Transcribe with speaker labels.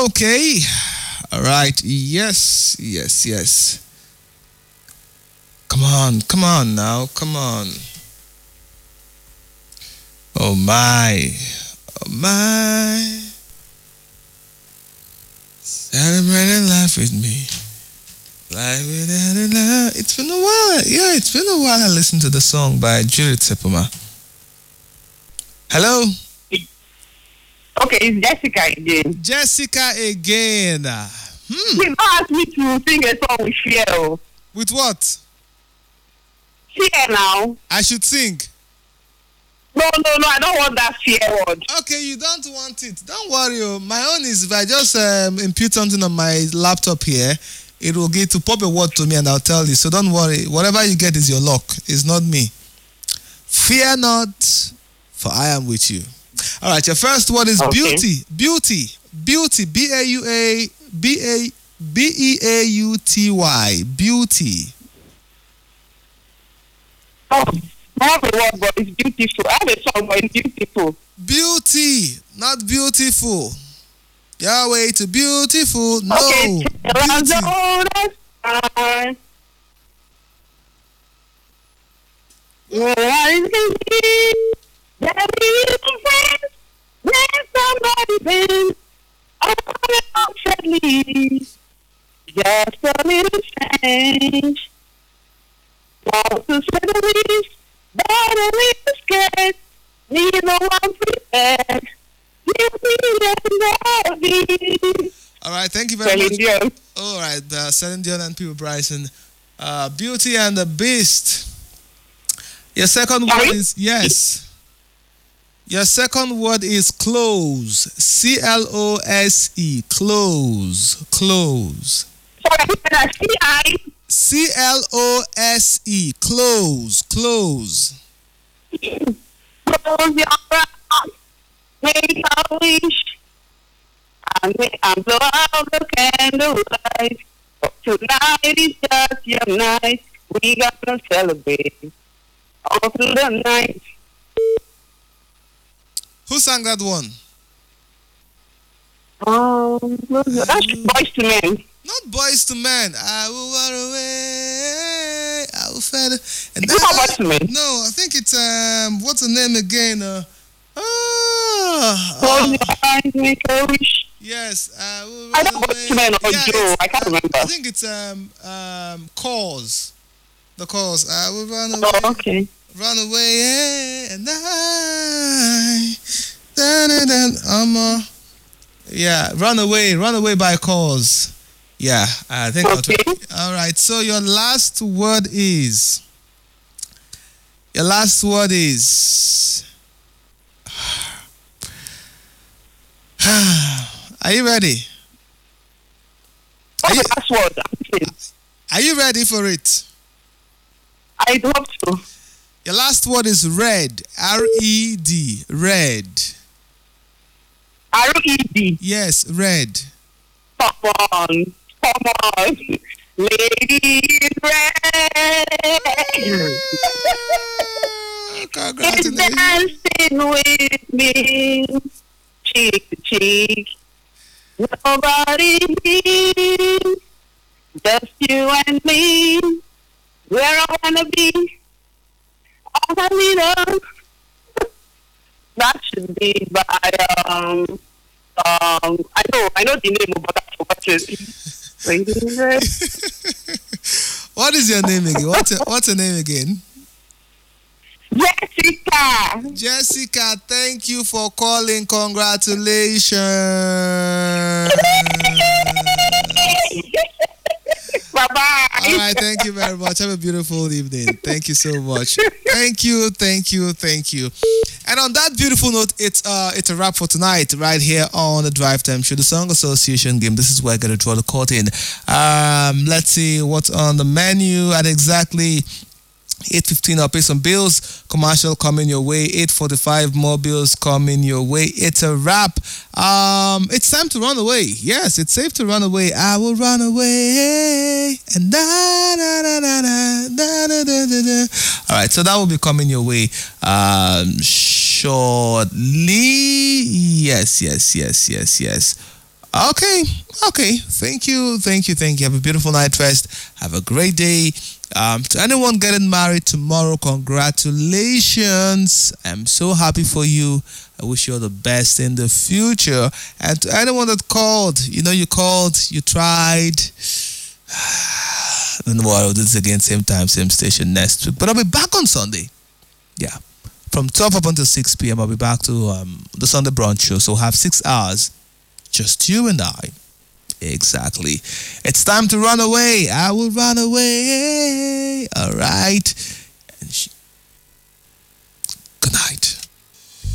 Speaker 1: Okay. All right. Yes. Come on now. Come on. Oh my. Oh my. Celebrating life with me. Life without a love. It's been a while. Yeah, it's been a while I listened to the song by Judith Sepuma. Hello?
Speaker 2: Okay, it's Jessica again.
Speaker 1: Jessica again.
Speaker 2: Please ask me to sing a song with Fiel.
Speaker 1: With what?
Speaker 2: Fiel now.
Speaker 1: I should sing.
Speaker 2: No, I don't want that Fiel word.
Speaker 1: Okay, you don't want it. Don't worry. My own is if I just impute something on my laptop here, it will get to pop a word to me and I'll tell you. So don't worry. Whatever you get is your luck. It's not me. Fear not, for I am with you. All right, your first word is beauty. Beauty. Beauty. B-E-A-U-T-Y. Beauty.
Speaker 2: Oh, I have a word, but it's beautiful. I have a song, but it's beautiful.
Speaker 1: Beauty, not beautiful. Yahweh to beautiful. No.
Speaker 2: Okay,
Speaker 1: beauty.
Speaker 2: Somebody been just a little change. Want to set the leaves, but a little scared. Neither one prepared.
Speaker 1: All right, thank you very much. All right, Celine Dion and People Bryson. Beauty and the Beast. Your second word is yes. Your second word is close. C-L-O-S-E. Close. Close. C-L-O-S-E. Close. Close.
Speaker 2: Close your eyes. Make a wish. And blow out the candlelight. Tonight is just your night. We got to celebrate all through the night.
Speaker 1: Who sang that one?
Speaker 2: That's Boys to Men.
Speaker 1: Not Boys to Men. I will run away. I will fade. And
Speaker 2: it's not Boys to Men.
Speaker 1: No, I think it's what's the name again?
Speaker 2: Close your eyes, make a wish.
Speaker 1: Yes, I will run
Speaker 2: I don't know Boys to Men or Joe. I can't remember.
Speaker 1: I think it's Cause. The Cause. I will run away.
Speaker 2: Oh, okay.
Speaker 1: Run away and I. Run away by Cause. Yeah, I think.
Speaker 2: Okay.
Speaker 1: All right. So your last word is. Are you ready?
Speaker 2: What's the last word?
Speaker 1: Are you ready for it?
Speaker 2: I'd hope so.
Speaker 1: Your last word is red. R-E-D. Red.
Speaker 2: R-E-D.
Speaker 1: Yes, red.
Speaker 2: Come on. Ladies red.
Speaker 1: Congratulations.
Speaker 2: Dancing with me. Cheek to cheek. Nobody needs. Just you and me. Where I wanna be. All I need that should be by I know the name, but I forgot it.
Speaker 1: What is your name again? What's your name again?
Speaker 2: Jessica.
Speaker 1: Jessica, thank you for calling. Congratulations.
Speaker 2: Bye-bye.
Speaker 1: All right, thank you very much. Have a beautiful evening. Thank you so much. Thank you. And on that beautiful note, it's a wrap for tonight right here on the Drive Time Show, the Song Association game. This is where I got to draw the curtain. Let's see what's on the menu at exactly 8:15. I'll pay some bills. Commercial coming your way. 8:45 more bills coming your way. It's a wrap. It's time to run away. Yes, it's safe to run away. I will run away. And da da da da da da da da. All right, so that will be coming your way shortly. Yes. Okay, okay. Thank you, thank you, thank you. Have a beautiful night rest. Have a great day. To anyone getting married tomorrow, congratulations. I'm so happy for you. I wish you all the best in the future. And to anyone that called, you called, you tried. I don't know what I'll do this again, same time, same station next week. But I'll be back on Sunday. Yeah. From 12 up until 6 p.m., I'll be back to the Sunday brunch show. So have 6 hours. Just you and I. Exactly. It's time to run away. I will run away. All right.